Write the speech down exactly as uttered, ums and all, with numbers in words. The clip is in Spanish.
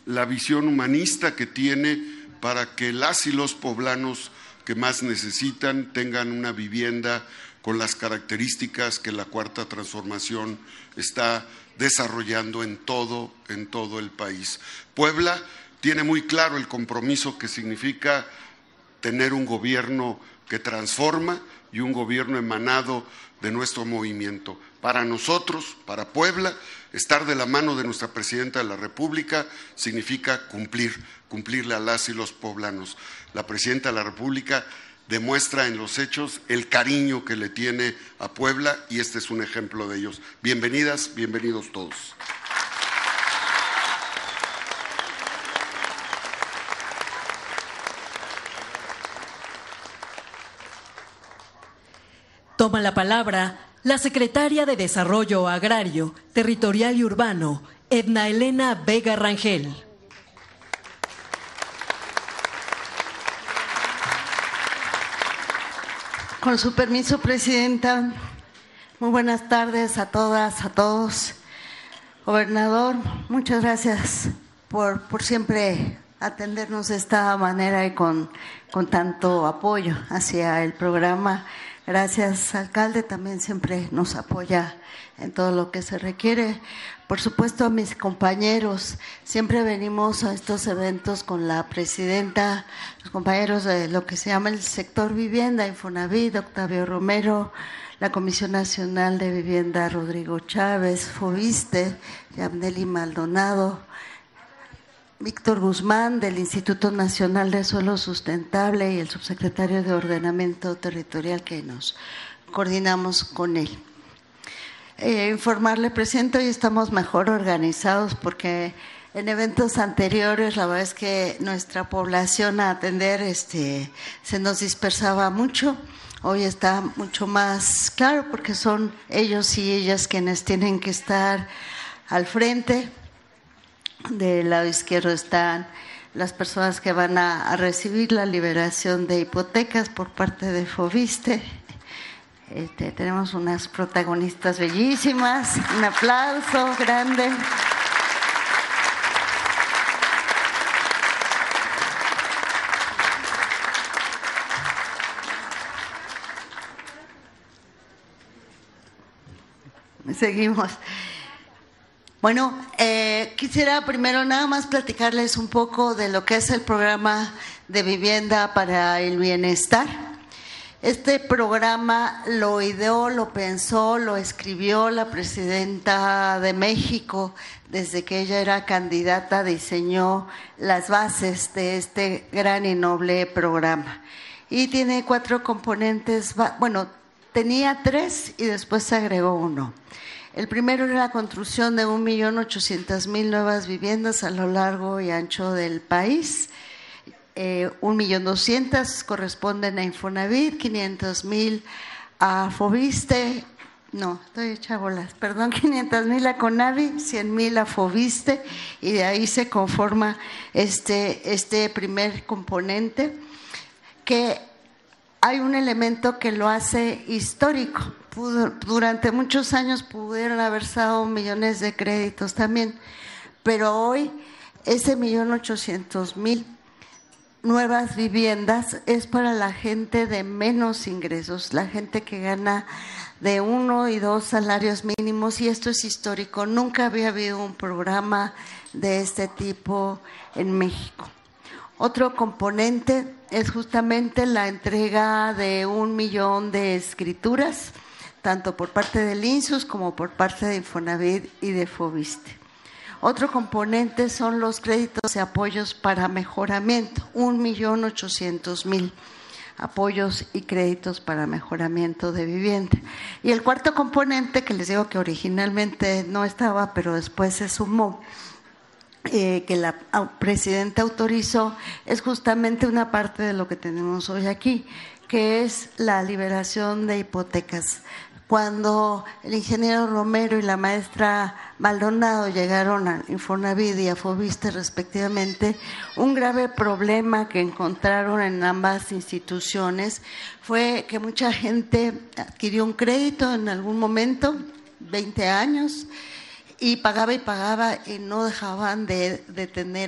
la visión humanista que tiene para que las y los poblanos que más necesitan tengan una vivienda con las características que la Cuarta Transformación está desarrollando en todo, en todo el país. Puebla tiene muy claro el compromiso que significa tener un gobierno que transforma y un gobierno emanado de nuestro movimiento. Para nosotros, para Puebla, estar de la mano de nuestra Presidenta de la República significa cumplir, cumplirle a las y los poblanos. La Presidenta de la República demuestra en los hechos el cariño que le tiene a Puebla y este es un ejemplo de ellos. Bienvenidas, bienvenidos todos. Toma la palabra la secretaria de Desarrollo Agrario, Territorial y Urbano, Edna Elena Vega Rangel. Con su permiso, Presidenta, muy buenas tardes a todas, a todos. Gobernador, muchas gracias por, por siempre atendernos de esta manera y con, con tanto apoyo hacia el programa. Gracias, alcalde, también siempre nos apoya en todo lo que se requiere. Por supuesto, a mis compañeros, siempre venimos a estos eventos con la presidenta, los compañeros de lo que se llama el sector vivienda, Infonavit, Octavio Romero, la Comisión Nacional de Vivienda, Rodrigo Chávez, Foviste, Yabneli Maldonado, Víctor Guzmán del Instituto Nacional de Suelo Sustentable y el subsecretario de Ordenamiento Territorial que nos coordinamos con él. Eh, informarle, Presidente, hoy estamos mejor organizados porque en eventos anteriores la verdad es que nuestra población a atender este, se nos dispersaba mucho. Hoy está mucho más claro porque son ellos y ellas quienes tienen que estar al frente. Del lado izquierdo están las personas que van a, a recibir la liberación de hipotecas por parte de Foviste. Este, tenemos unas protagonistas bellísimas, un aplauso grande. Seguimos. Bueno, eh, quisiera primero nada más platicarles un poco de lo que es el programa de vivienda para el bienestar. Este programa lo ideó, lo pensó, lo escribió la presidenta de México desde que ella era candidata, diseñó las bases de este gran y noble programa. Y tiene cuatro componentes, bueno, tenía tres y después se agregó uno. El primero era la construcción de un millón ochocientas mil nuevas viviendas a lo largo y ancho del país. Eh, un millón doscientas corresponden a Infonavit, quinientos mil a Foviste, no, estoy hecha bolas, perdón, quinientos mil a Conavi, cien mil a Foviste y de ahí se conforma este, este primer componente que hay un elemento que lo hace histórico. Durante muchos años pudieron haber dado millones de créditos también, pero hoy ese millón ochocientos mil nuevas viviendas es para la gente de menos ingresos, la gente que gana de uno y dos salarios mínimos, y esto es histórico. Nunca había habido un programa de este tipo en México. Otro componente es justamente la entrega de un millón de escrituras, tanto por parte del INSUS como por parte de Infonavit y de Foviste. Otro componente son los créditos y apoyos para mejoramiento, un millón ochocientos mil apoyos y créditos para mejoramiento de vivienda. Y el cuarto componente, que les digo que originalmente no estaba, pero después se sumó, eh, que la presidenta autorizó, es justamente una parte de lo que tenemos hoy aquí, que es la liberación de hipotecas. Cuando el ingeniero Romero y la maestra Maldonado llegaron a Infonavit y a Foviste respectivamente, un grave problema que encontraron en ambas instituciones fue que mucha gente adquirió un crédito en algún momento, veinte años, y pagaba y pagaba y no dejaban de, de tener